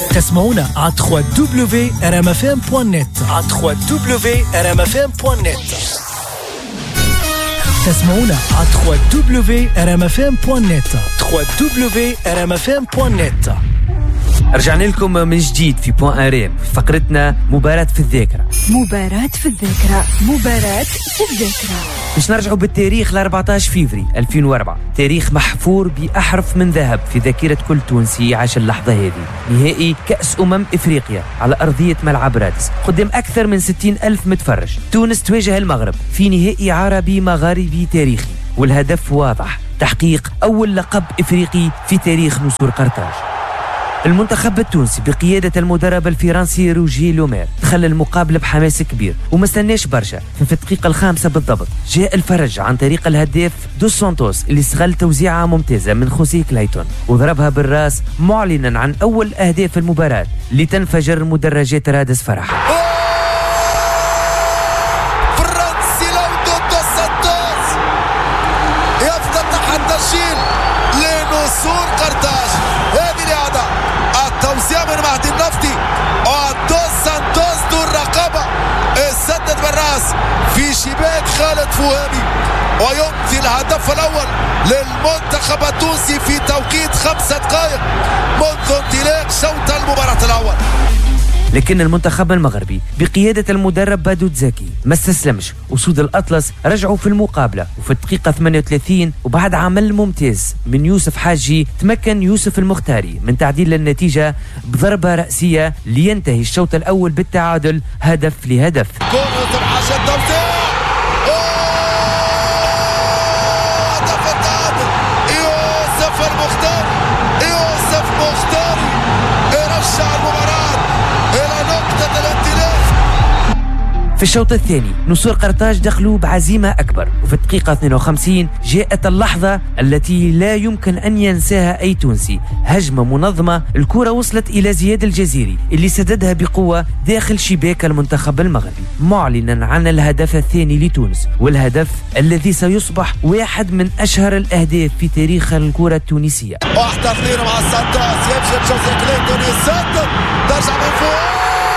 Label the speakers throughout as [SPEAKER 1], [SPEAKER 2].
[SPEAKER 1] تسمعونا على www.rmfm.net على www.rmfm.net. تسمعونا على www.rmfm.net www.rmfm.net.
[SPEAKER 2] رجعنا لكم من جديد في بوان اريم في فقرتنا مباراة في الذاكرة.
[SPEAKER 3] مباراة في الذاكرة، مباراة في الذاكرة.
[SPEAKER 2] باش نرجعوا بالتاريخ ل 14 فيفري 2004، تاريخ محفور بأحرف من ذهب في ذاكرة كل تونسي عاش اللحظة هذه. نهائي كأس إفريقيا على أرضية ملعب رادس قدام أكثر من 60,000 متفرج. تونس تواجه المغرب في نهائي عربي مغاربي تاريخي، والهدف واضح: تحقيق أول لقب إفريقي في تاريخ نسور قرطاج. المنتخب التونسي بقيادة المدرب الفرنسي روجي لومير دخل المقابلة بحماس كبير وما استناش برشا. ففي الدقيقة 5 بالضبط جاء الفرج عن طريق الهداف دوس سانتوس اللي استغل توزيعة ممتازة من خوسيه كلايتون وضربها بالراس، معلنا عن أول أهداف المباراة لتنفجر مدرجات رادس فرح.
[SPEAKER 4] توزيع من مهدي النفطي ودوس سانتوس دون رقابة، سدد بالراس في شباك خالد فوهامي ويمضي الهدف الأول للمنتخب التونسي في توقيت 5 دقائق منذ انطلاق شوط المباراة الأول.
[SPEAKER 2] لكن المنتخب المغربي بقيادة المدرب بادو تزاكي ما استسلمش، وسود الأطلس رجعوا في المقابلة. وفي الدقيقة 38 وبعد عمل ممتاز من يوسف حاجي تمكن يوسف المختاري من تعديل النتيجة بضربة رأسية لينتهي الشوط الأول بالتعادل هدف لهدف. في الشوط الثاني نسور قرطاج دخلوا بعزيمة أكبر، وفي الدقيقة 52 جاءت اللحظة التي لا يمكن أن ينساها أي تونسي. هجمة منظمة، الكرة وصلت إلى زياد الجزيري اللي سددها بقوة داخل شباك المنتخب المغربي، معلنا عن الهدف الثاني لتونس، والهدف الذي سيصبح واحد من أشهر الأهداف في تاريخ الكرة التونسية.
[SPEAKER 4] 1-2 مع سانتوس، يمشي جوزيه كليتون يسدد، ترجع من فوق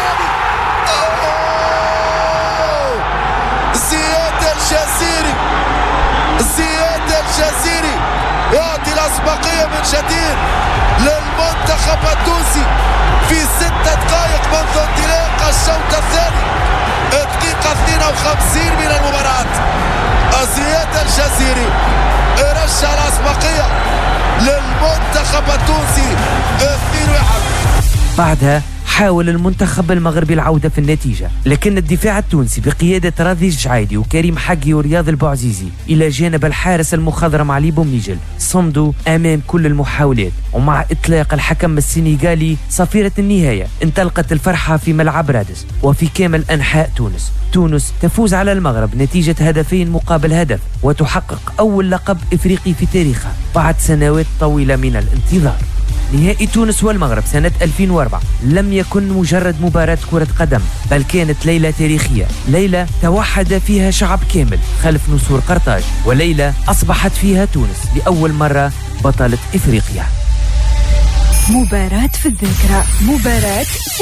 [SPEAKER 4] زياد الجزيري يعطي الأسبقية من جديد للمنتخب التونسي في 6 دقائق منذ انطلاق الشوط الثاني. دقيقة 52 من المباراة، زياد الجزيري رجع الأسبقية للمنتخب التونسي 2-1.
[SPEAKER 2] بعدها حاول المنتخب المغربي العودة في النتيجة، لكن الدفاع التونسي بقيادة راضي الجعايدي وكريم حقي ورياض البوعزيزي إلى جانب الحارس المخضرم علي بومنيجل صمدوا أمام كل المحاولات. ومع إطلاق الحكم السنغالي صفيرة النهاية انطلقت الفرحة في ملعب رادس وفي كامل أنحاء تونس. تونس تفوز على المغرب نتيجة 2 مقابل هدف وتحقق أول لقب إفريقي في تاريخها بعد سنوات طويلة من الانتظار. نهائي تونس والمغرب سنة 2004 لم يكن مجرد مباراة كرة قدم، بل كانت ليلة تاريخية، ليلة توحد فيها شعب كامل خلف نسور قرطاج، وليلة أصبحت فيها تونس لأول مرة بطلة إفريقيا.
[SPEAKER 3] مباراة في الذاكرة، مباراة في